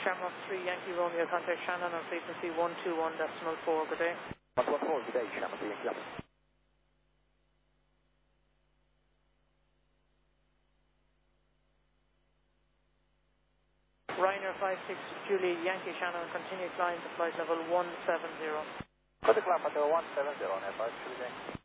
Shamrock 3 Yankee Romeo, contact Shannon on frequency 121.4, good day. 114, good day, Shamrock 3 Yankee Romeo. Ryanair 56 Julie Yankee Shannon, continue flying to flight level 170. Good to climb at 170 on FR, good day.